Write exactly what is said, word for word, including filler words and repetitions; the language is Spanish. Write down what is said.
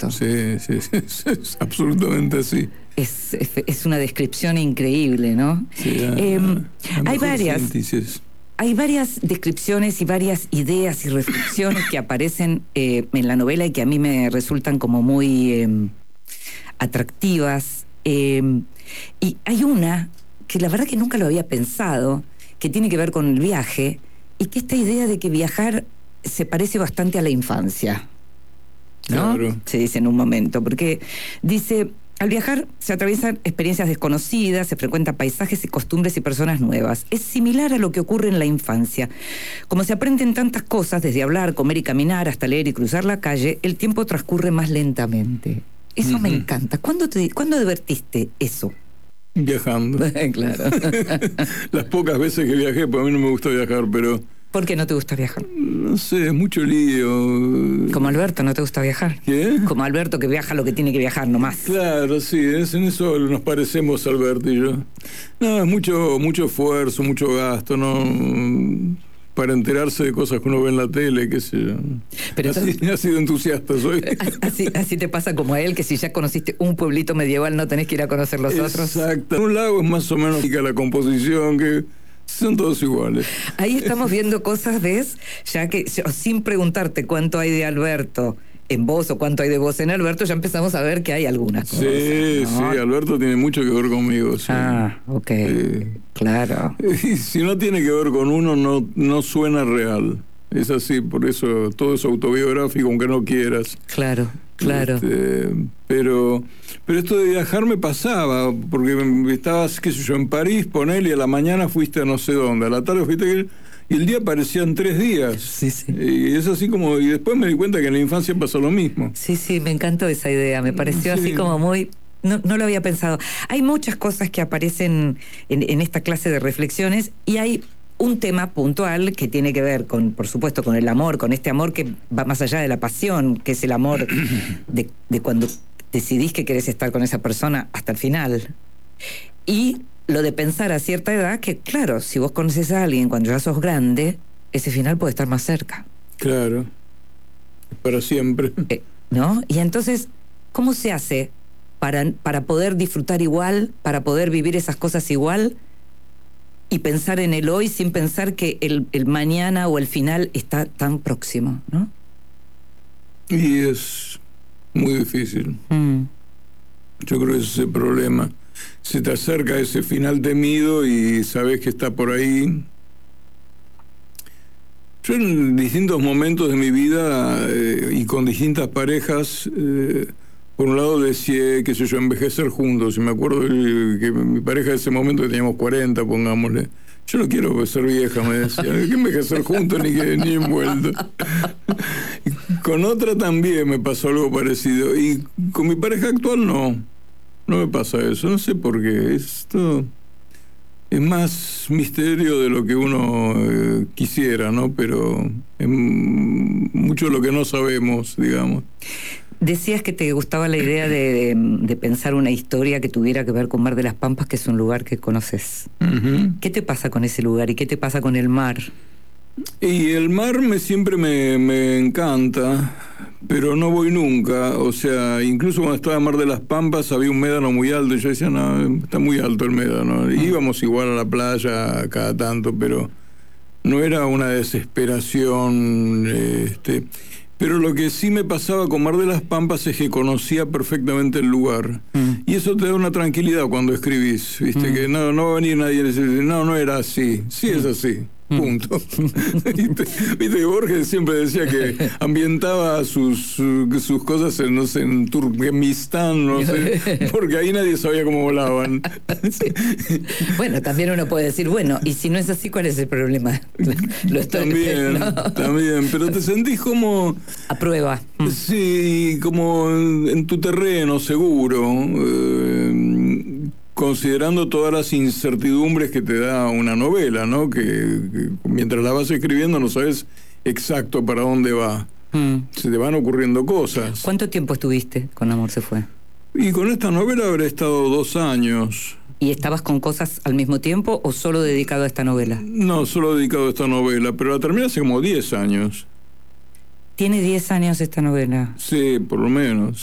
Alberto. Sí, sí, sí, es, es absolutamente así. Es, es, es una descripción increíble, ¿no? Sí, la, eh, la hay varias. Síntesis. Hay varias descripciones y varias ideas y reflexiones que aparecen eh, en la novela y que a mí me resultan como muy eh, atractivas. Eh, y hay una que la verdad que nunca lo había pensado, que tiene que ver con el viaje, y que esta idea de que viajar se parece bastante a la infancia, ¿no? Claro. Se dice en un momento, porque dice... Al viajar se atraviesan experiencias desconocidas, se frecuentan paisajes y costumbres y personas nuevas. Es similar a lo que ocurre en la infancia. Como se aprenden tantas cosas, desde hablar, comer y caminar, hasta leer y cruzar la calle, el tiempo transcurre más lentamente. Eso uh-huh. me encanta. ¿Cuándo, te, ¿Cuándo advertiste eso? Viajando. Claro. Las pocas veces que viajé, pues a mí no me gusta viajar, pero... ¿Por qué no te gusta viajar? No sé, es mucho lío. Como Alberto, ¿no te gusta viajar? ¿Qué? Como Alberto, que viaja lo que tiene que viajar nomás. Claro, sí, es, en eso nos parecemos Alberto y yo. No, es mucho, mucho esfuerzo, mucho gasto, ¿no? Para enterarse de cosas que uno ve en la tele, qué sé yo. Pero así, entonces, ha sido entusiasta soy. Así, así te pasa como a él, que si ya conociste un pueblito medieval no tenés que ir a conocer los Exacto. otros. Exacto. Un lago es más o menos la composición, que son todos iguales. Ahí estamos viendo cosas, ¿ves? Ya que sin preguntarte cuánto hay de Alberto en vos o cuánto hay de vos en Alberto, ya empezamos a ver que hay algunas cosas. Sí, ¿no? Sí, Alberto tiene mucho que ver conmigo. Sí. Ah, ok. Eh, claro. Y si no tiene que ver con uno, no, no suena real. Es así, por eso todo es autobiográfico, aunque no quieras. Claro, claro. Este, pero, pero esto de viajar me pasaba, porque estabas, qué sé yo, en París, ponele, y a la mañana fuiste a no sé dónde, a la tarde fuiste a... Y el día parecían tres días. Sí, sí. Y es así como... Y después me di cuenta que en la infancia pasó lo mismo. Sí, sí, me encantó esa idea. Me pareció sí. así como muy... No, no lo había pensado. Hay muchas cosas que aparecen en, en esta clase de reflexiones y hay un tema puntual que tiene que ver con, por supuesto, con el amor, con este amor que va más allá de la pasión, que es el amor de, de cuando decidís que querés estar con esa persona hasta el final. Y lo de pensar a cierta edad que, claro, si vos conoces a alguien cuando ya sos grande, ese final puede estar más cerca. Claro, para siempre. Eh, ¿No? Y entonces, ¿cómo se hace para, para poder disfrutar igual, para poder vivir esas cosas igual y pensar en el hoy sin pensar que el, el mañana o el final está tan próximo, ¿no? Y es muy difícil. Mm. Yo creo que ese es el problema. Se te acerca ese final temido y sabes que está por ahí. Yo en distintos momentos de mi vida eh, y con distintas parejas, eh, por un lado decía, qué sé yo, envejecer juntos. Y me acuerdo de, que mi pareja de ese momento, que teníamos cuarenta, pongámosle, yo no quiero ser vieja, me decía, hay que envejecer juntos ni, que, ni envuelto. Con otra también me pasó algo parecido. Y con mi pareja actual no. No me pasa eso, no sé por qué. Esto es más misterio de lo que uno eh, quisiera, ¿no? Pero es mucho lo que no sabemos, digamos. Decías que te gustaba la idea de, de, de pensar una historia que tuviera que ver con Mar de las Pampas, que es un lugar que conoces. Uh-huh. ¿Qué te pasa con ese lugar y qué te pasa con el mar? Y el mar me siempre me, me encanta, pero no voy nunca. O sea, incluso cuando estaba en Mar de las Pampas había un médano muy alto y yo decía, no, está muy alto el médano. Y íbamos igual a la playa cada tanto, pero no era una desesperación. Este, pero lo que sí me pasaba con Mar de las Pampas es que conocía perfectamente el lugar. Mm. Y eso te da una tranquilidad cuando escribís, ¿viste? Mm. Que no, no va a venir nadie y decir, no, no era así. Sí es así. Punto. ¿Viste? ¿Viste? Borges siempre decía que ambientaba sus, sus cosas en, no sé, en Turkmenistán, no sé, porque ahí nadie sabía cómo volaban. Sí. Bueno, también uno puede decir, bueno, y si no es así, ¿cuál es el problema? Lo estoy, también, ¿no? también, pero te sentís como... A prueba. Sí, como en, en tu terreno, seguro. Eh, considerando todas las incertidumbres que te da una novela, ¿no? Que, que mientras la vas escribiendo no sabes exacto para dónde va. Mm. Se te van ocurriendo cosas. ¿Cuánto tiempo estuviste con Amor se fue? Y con esta novela habré estado dos años. ¿Y estabas con cosas al mismo tiempo o solo dedicado a esta novela? No, solo dedicado a esta novela, pero la terminé hace como diez años. ¿Tiene diez años esta novela? Sí, por lo menos.